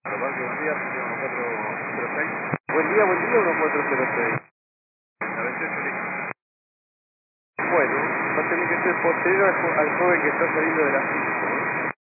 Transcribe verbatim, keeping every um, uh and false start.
Roberto, buen día, Argentina uno cuatro cero seis. Buen día, buen día, uno cuatro cero seis. noventa y ocho listo. Bueno, va a tener que ser posterior al, jo- al joven que está saliendo de la cinco, ¿eh?